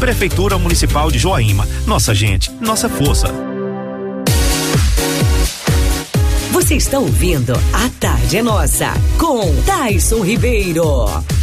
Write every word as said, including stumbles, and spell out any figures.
Prefeitura Municipal de Joaíma. Nossa gente, nossa força. Você está ouvindo A Tarde é Nossa, com Taison Ribeiro.